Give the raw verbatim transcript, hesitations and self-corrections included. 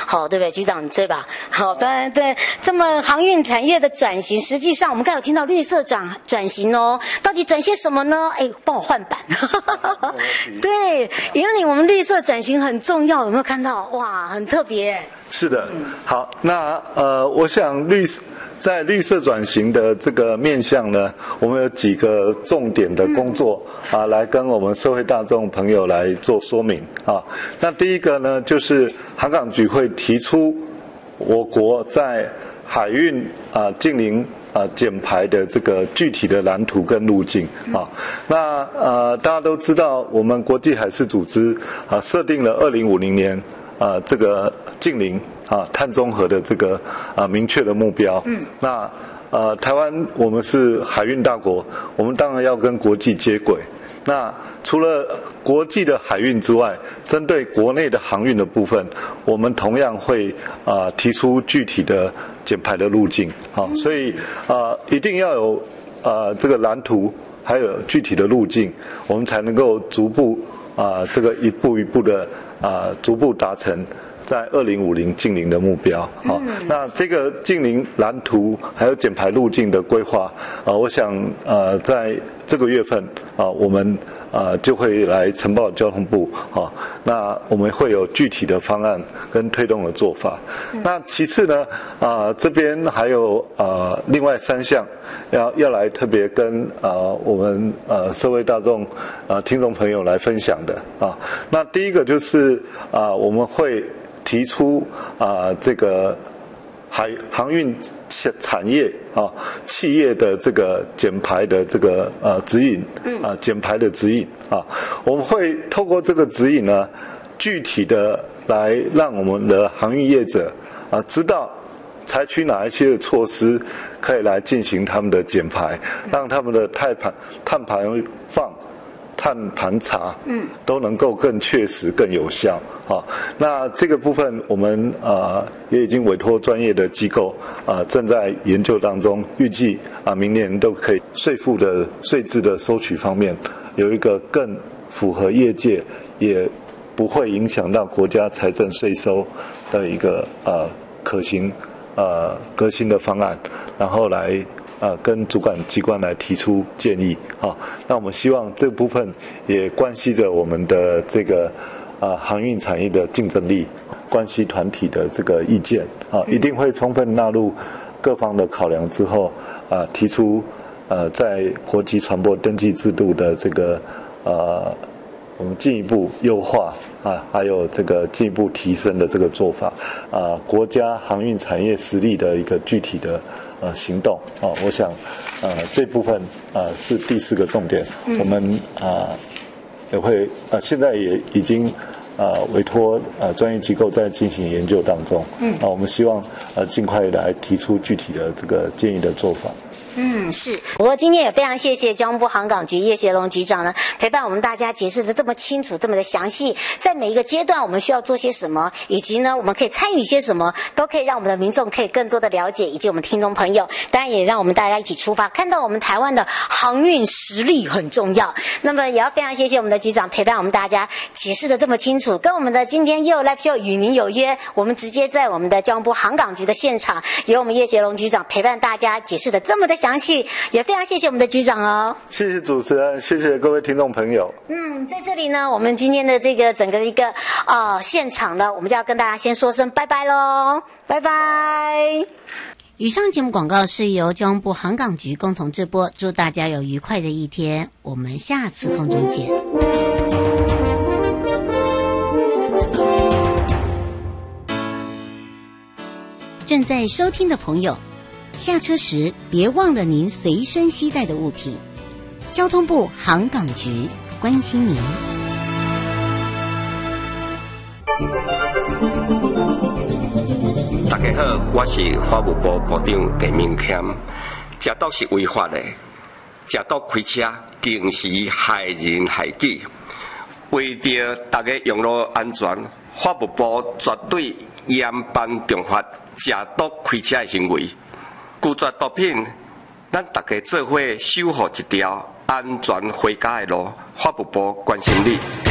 好，对不对？局长对吧？好，当然对，这么航运产业的转型，实际上我们刚才有听到绿色转转型哦，到底转些什么呢？哎，帮我换版。对，原来我们绿色转型很重要，有没有看到？哇，很特别。 是的，好，那呃，我想绿在绿色转型的这个面向呢，我们有几个重点的工作、嗯、啊，来跟我们社会大众朋友来做说明啊。那第一个呢，就是航港局会提出我国在海运啊净零啊减排的这个具体的蓝图跟路径啊。那呃，大家都知道，我们国际海事组织啊设定了二零五零年。啊，这个净零啊，碳中和的这个啊明确的目标。嗯，那呃，台湾我们是海运大国，我们当然要跟国际接轨。那除了国际的海运之外，针对国内的航运的部分，我们同样会啊提出具体的减排的路径。好，所以啊一定要有啊这个蓝图，还有具体的路径，我们才能够逐步啊这个一步一步的。啊，逐步达成在二零五零净零的目标。好、嗯，那这个净零蓝图还有减排路径的规划，啊，我想呃，在这个月份啊，我们啊就会来呈报交通部。好，那我们会有具体的方案跟推动的做法。嗯、那其次呢，啊这边还有啊另外三项要要来特别跟啊我们呃社会大众啊听众朋友来分享的啊。那第一个就是啊我们会提出啊这个海航运产业啊企业的这个减排的这个呃指引啊减排的指引啊，我们会透过这个指引呢，具体的来让我们的航运业者啊知道采取哪一些的措施可以来进行他们的减排，让他们的碳排碳排放。碳盘查，嗯，都能够更确实、更有效。好，那这个部分我们呃也已经委托专业的机构啊、呃、正在研究当中，预计啊、呃、明年都可以税负的税制的收取方面有一个更符合业界，也不会影响到国家财政税收的一个呃可行呃革新的方案，然后来。呃，跟主管机关来提出建议，好、哦，那我们希望这部分也关系着我们的这个呃航运产业的竞争力，关系团体的这个意见，啊、哦，一定会充分纳入各方的考量之后，啊、呃，提出呃在国际船舶登记制度的这个呃我们进一步优化啊，还有这个进一步提升的这个做法，啊，国家航运产业实力的一个具体的。呃，行动哦，我想，呃，这部分呃是第四个重点，嗯、我们啊、呃、也会呃现在也已经呃委托呃专业机构在进行研究当中，嗯，啊、呃，我们希望呃尽快来提出具体的这个建议的做法。 嗯，是。不过今天也非常谢谢交通部航港局叶协龙局长呢，陪伴我们大家解释的这么清楚，这么的详细。在每一个阶段，我们需要做些什么，以及呢，我们可以参与些什么，都可以让我们的民众可以更多的了解，以及我们听众朋友，当然也让我们大家一起出发，看到我们台湾的航运实力很重要。那么也要非常谢谢我们的局长陪伴我们大家解释的这么清楚，跟我们的今天又 Live Show 与您有约，我们直接在我们的交通部航港局的现场，由我们叶协龙局长陪伴大家解释的这么的详细，也非常谢谢我们的局长哦。 谢谢主持人，谢谢各位听众朋友。 嗯，在这里呢，我们今天的这个整个一个呃现场呢，我们就要跟大家先说声拜拜咯，拜拜。以上节目广告是由交通部航港局共同制播，祝大家有愉快的一天，我们下次空中见。正在收听的朋友，下车时别忘了您随身携带的物品。交通部航港局关心您。 大家好，我是法务部部长陈明谦。食毒是违法的，食毒开车更是害人害己。为着大家用路安全，法务部绝对严办重罚食毒开车的行为。拒绝毒品，咱大家做伙守护一条安全回家的路。法务部关心你。